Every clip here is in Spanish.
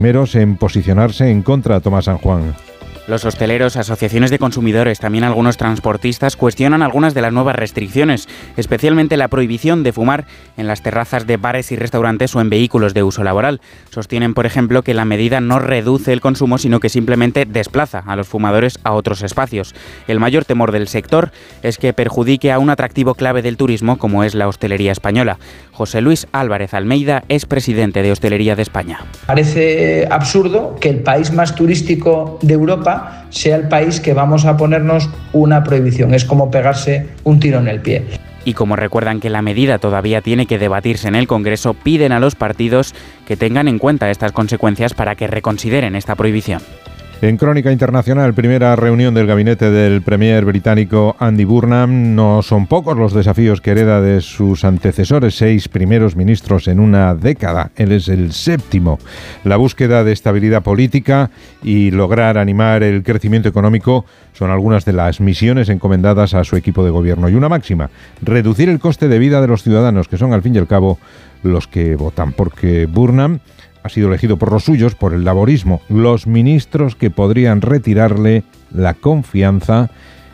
primeros en posicionarse en contra de Tomás San Juan. Los hosteleros, asociaciones de consumidores, también algunos transportistas cuestionan algunas de las nuevas restricciones, especialmente la prohibición de fumar en las terrazas de bares y restaurantes o en vehículos de uso laboral. Sostienen, por ejemplo, que la medida no reduce el consumo, sino que simplemente desplaza a los fumadores a otros espacios. El mayor temor del sector es que perjudique a un atractivo clave del turismo como es la hostelería española. José Luis Álvarez Almeida es presidente de Hostelería de España. Parece absurdo que el país más turístico de Europa sea el país que vamos a ponernos una prohibición. Es como pegarse un tiro en el pie. Y como recuerdan que la medida todavía tiene que debatirse en el Congreso, piden a los partidos que tengan en cuenta estas consecuencias para que reconsideren esta prohibición. En Crónica Internacional, primera reunión del gabinete del premier británico Andy Burnham. No son pocos los desafíos que hereda de sus antecesores, 6 primeros ministros en una década. Él es el 7º. La búsqueda de estabilidad política y lograr animar el crecimiento económico son algunas de las misiones encomendadas a su equipo de gobierno. Y una máxima, reducir el coste de vida de los ciudadanos, que son al fin y al cabo los que votan, porque Burnham ha sido elegido por los suyos, por el laborismo, los ministros que podrían retirarle la confianza,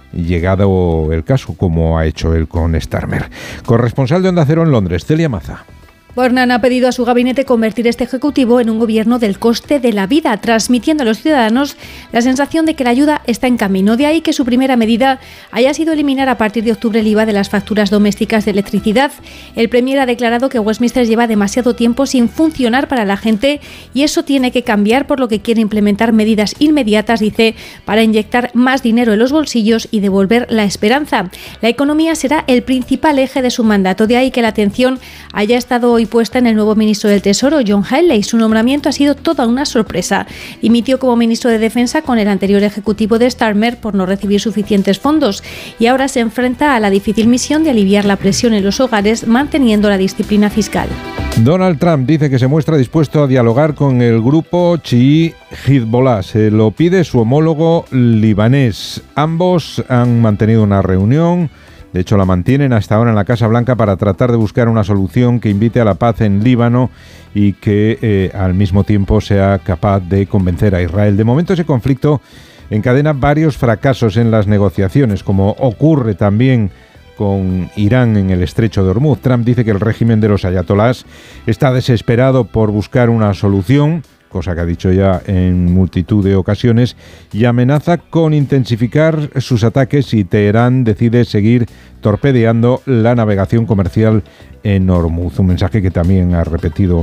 llegado el caso, como ha hecho él con Starmer. Corresponsal de Onda Cero en Londres, Celia Maza. Burnham ha pedido a su gabinete convertir este ejecutivo en un gobierno del coste de la vida, transmitiendo a los ciudadanos la sensación de que la ayuda está en camino. De ahí que su primera medida haya sido eliminar a partir de octubre el IVA de las facturas domésticas de electricidad. El premier ha declarado que Westminster lleva demasiado tiempo sin funcionar para la gente y eso tiene que cambiar, por lo que quiere implementar medidas inmediatas, dice, para inyectar más dinero en los bolsillos y devolver la esperanza. La economía será el principal eje de su mandato, de ahí que la atención haya estado hoy puesta en el nuevo ministro del Tesoro, John Healey. Su nombramiento ha sido toda una sorpresa. Dimitió como ministro de Defensa con el anterior ejecutivo de Starmer por no recibir suficientes fondos y ahora se enfrenta a la difícil misión de aliviar la presión en los hogares manteniendo la disciplina fiscal. Donald Trump dice que se muestra dispuesto a dialogar con el grupo chií Hezbollah. Se lo pide su homólogo libanés. Ambos han mantenido una reunión. De hecho, la mantienen hasta ahora en la Casa Blanca para tratar de buscar una solución que invite a la paz en Líbano y que al mismo tiempo sea capaz de convencer a Israel. De momento, ese conflicto encadena varios fracasos en las negociaciones, como ocurre también con Irán en el estrecho de Hormuz. Trump dice que el régimen de los ayatolás está desesperado por buscar una solución, cosa que ha dicho ya en multitud de ocasiones, y amenaza con intensificar sus ataques si Teherán decide seguir torpedeando la navegación comercial en Hormuz. Un mensaje que también ha repetido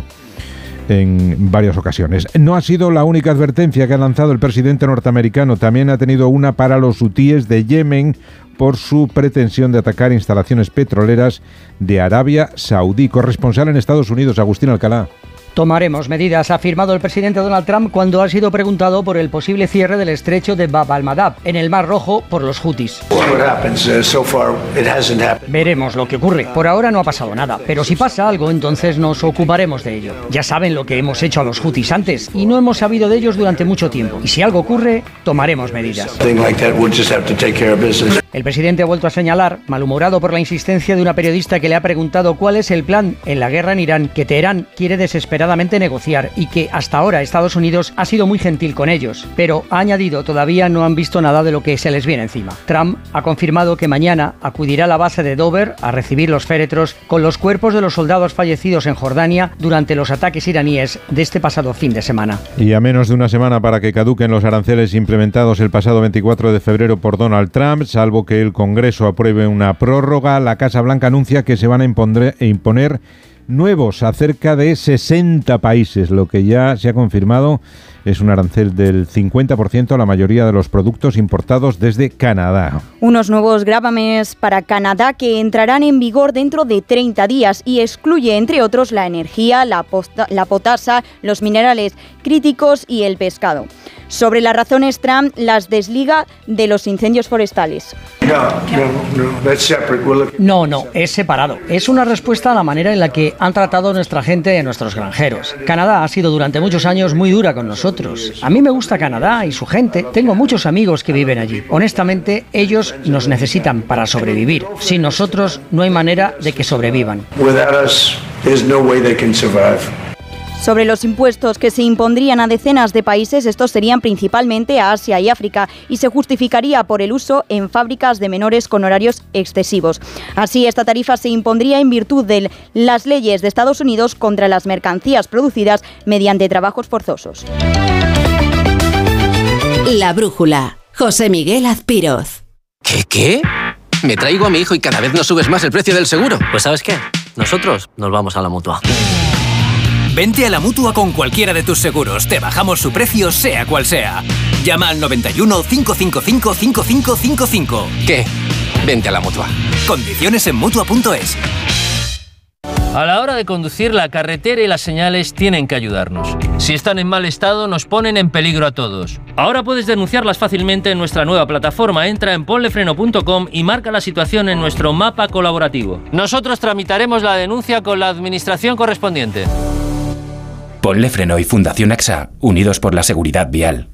en varias ocasiones. No ha sido la única advertencia que ha lanzado el presidente norteamericano. También ha tenido una para los hutíes de Yemen por su pretensión de atacar instalaciones petroleras de Arabia Saudí. Corresponsal en Estados Unidos, Agustín Alcalá. Tomaremos medidas, ha afirmado el presidente Donald Trump cuando ha sido preguntado por el posible cierre del estrecho de Bab al-Mandab, en el Mar Rojo, por los hutis. Veremos lo que ocurre. Por ahora no ha pasado nada, pero si pasa algo, entonces nos ocuparemos de ello. Ya saben lo que hemos hecho a los hutis antes, y no hemos sabido de ellos durante mucho tiempo. Y si algo ocurre, tomaremos medidas. El presidente ha vuelto a señalar, malhumorado por la insistencia de una periodista que le ha preguntado cuál es el plan en la guerra en Irán, que Teherán quiere desesperadamente negociar y que hasta ahora Estados Unidos ha sido muy gentil con ellos, pero ha añadido, todavía no han visto nada de lo que se les viene encima. Trump ha confirmado que mañana acudirá a la base de Dover a recibir los féretros con los cuerpos de los soldados fallecidos en Jordania durante los ataques iraníes de este pasado fin de semana. Y a menos de una semana para que caduquen los aranceles implementados el pasado 24 de febrero por Donald Trump, salvo que el Congreso apruebe una prórroga, la Casa Blanca anuncia que se van a imponer nuevos a cerca de 60 países. Lo que ya se ha confirmado es un arancel del 50% a la mayoría de los productos importados desde Canadá. Unos nuevos gravames para Canadá que entrarán en vigor dentro de 30 días y excluye, entre otros, la energía, la potasa, los minerales críticos y el pescado. Sobre las razones, Trump las desliga de los incendios forestales. No, es separado. Es una respuesta a la manera en la que han tratado nuestra gente y a nuestros granjeros. Canadá ha sido durante muchos años muy dura con nosotros. A mí me gusta Canadá y su gente. Tengo muchos amigos que viven allí. Honestamente, ellos nos necesitan para sobrevivir. Sin nosotros no hay manera de que sobrevivan. Sobre los impuestos que se impondrían a decenas de países, estos serían principalmente a Asia y África y se justificaría por el uso en fábricas de menores con horarios excesivos. Así, esta tarifa se impondría en virtud de las leyes de Estados Unidos contra las mercancías producidas mediante trabajos forzosos. La Brújula. José Miguel Azpiroz. ¿Qué? Me traigo a mi hijo y cada vez nos subes más el precio del seguro. Pues ¿sabes qué? Nosotros nos vamos a la Mutua. Vente a la Mutua con cualquiera de tus seguros. Te bajamos su precio, sea cual sea. Llama al 91 555 5555. ¿Qué? Vente a la Mutua. Condiciones en Mutua.es. A la hora de conducir, la carretera y las señales tienen que ayudarnos. Si están en mal estado, nos ponen en peligro a todos. Ahora puedes denunciarlas fácilmente en nuestra nueva plataforma. Entra en ponlefreno.com y marca la situación en nuestro mapa colaborativo. Nosotros tramitaremos la denuncia con la administración correspondiente. Ponle Freno y Fundación AXA, unidos por la seguridad vial.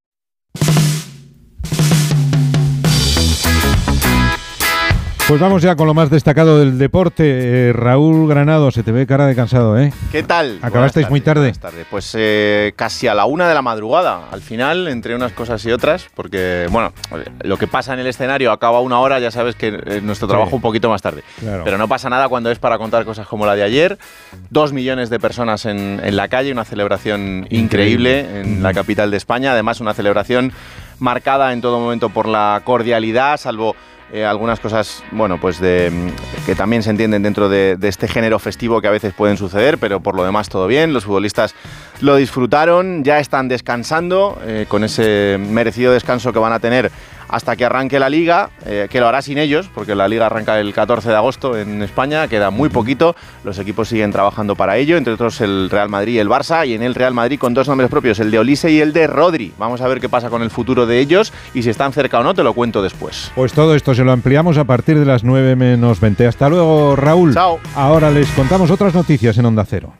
Pues vamos ya con lo más destacado del deporte. Raúl Granado, se te ve cara de cansado, ¿eh? ¿Qué tal? ¿Acabasteis muy tarde? Buenas tardes. Pues casi a la 1 de la madrugada, al final, entre unas cosas y otras, porque, bueno, lo que pasa en el escenario acaba a 1 hora, ya sabes que nuestro trabajo un poquito más tarde. Claro. Pero no pasa nada cuando es para contar cosas como la de ayer. 2 millones de personas en la calle, una celebración increíble en la capital de España. Además, una celebración marcada en todo momento por la cordialidad, salvo algunas cosas, bueno, pues que también se entienden dentro de este género festivo que a veces pueden suceder, pero por lo demás todo bien. Los futbolistas lo disfrutaron, ya están descansando, con ese merecido descanso que van a tener hasta que arranque la Liga, que lo hará sin ellos, porque la Liga arranca el 14 de agosto en España, queda muy poquito, los equipos siguen trabajando para ello, entre otros el Real Madrid y el Barça, y en el Real Madrid con 2 nombres propios, el de Olise y el de Rodri. Vamos a ver qué pasa con el futuro de ellos, y si están cerca o no, te lo cuento después. Pues todo esto se lo ampliamos a partir de las 9 menos 20. Hasta luego, Raúl. Chao. Ahora les contamos otras noticias en Onda Cero.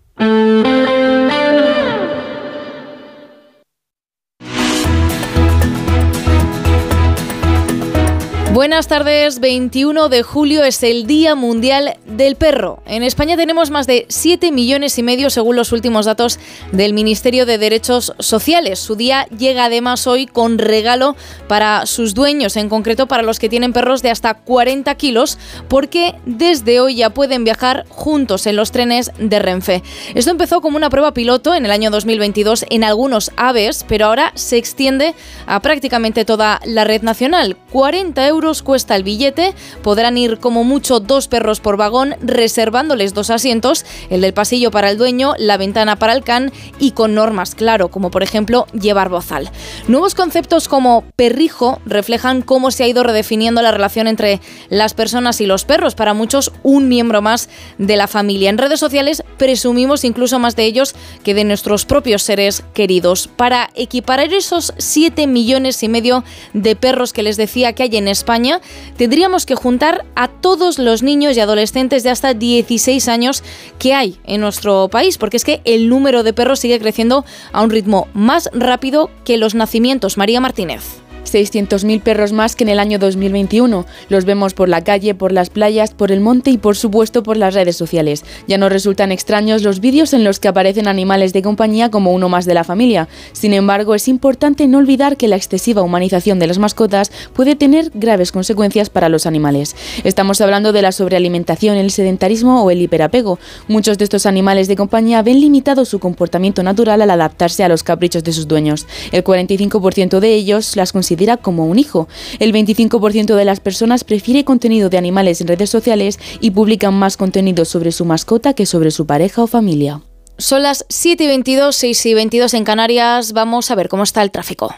Buenas tardes, 21 de julio es el Día Mundial del Perro. En España tenemos más de 7,5 millones según los últimos datos del Ministerio de Derechos Sociales. Su día llega además hoy con regalo para sus dueños, en concreto para los que tienen perros de hasta 40 kilos, porque desde hoy ya pueden viajar juntos en los trenes de Renfe. Esto empezó como una prueba piloto en el año 2022 en algunos AVEs, pero ahora se extiende a prácticamente toda la red nacional. 40 euros cuesta el billete, podrán ir como mucho 2 perros por vagón, reservándoles 2 asientos, el del pasillo para el dueño, la ventana para el can y con normas, claro, como por ejemplo llevar bozal. Nuevos conceptos como perrijo reflejan cómo se ha ido redefiniendo la relación entre las personas y los perros, para muchos un miembro más de la familia. En redes sociales presumimos incluso más de ellos que de nuestros propios seres queridos. Para equiparar esos 7,5 millones de perros que les decía que hay en España, tendríamos que juntar a todos los niños y adolescentes de hasta 16 años que hay en nuestro país, porque es que el número de perros sigue creciendo a un ritmo más rápido que los nacimientos. María Martínez. 600.000 perros más que en el año 2021. Los vemos por la calle, por las playas, por el monte y por supuesto por las redes sociales. Ya no resultan extraños los vídeos en los que aparecen animales de compañía como uno más de la familia. Sin embargo, es importante no olvidar que la excesiva humanización de las mascotas puede tener graves consecuencias para los animales. Estamos hablando de la sobrealimentación, el sedentarismo o el hiperapego. Muchos de estos animales de compañía ven limitado su comportamiento natural al adaptarse a los caprichos de sus dueños. El 45% de ellos las considera como un hijo. El 25% de las personas prefiere contenido de animales en redes sociales y publican más contenido sobre su mascota que sobre su pareja o familia. Son las 7:22, 6:22 en Canarias. Vamos a ver cómo está el tráfico.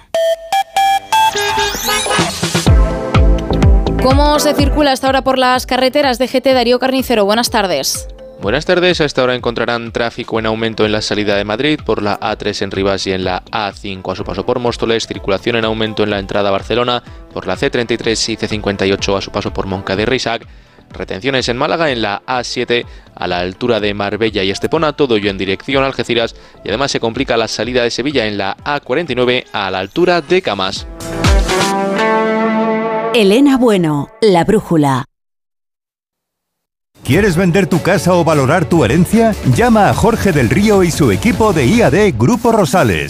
¿Cómo se circula hasta ahora por las carreteras? DGT, Darío Carnicero, buenas tardes. Buenas tardes, a esta hora encontrarán tráfico en aumento en la salida de Madrid por la A3 en Rivas y en la A5 a su paso por Móstoles, circulación en aumento en la entrada a Barcelona por la C33 y C58 a su paso por Moncada y Reixac, retenciones en Málaga en la A7 a la altura de Marbella y Estepona, todo ello en dirección a Algeciras, y además se complica la salida de Sevilla en la A49 a la altura de Camas. Elena Bueno, La Brújula. ¿Quieres vender tu casa o valorar tu herencia? Llama a Jorge del Río y su equipo de IAD Grupo Rosales.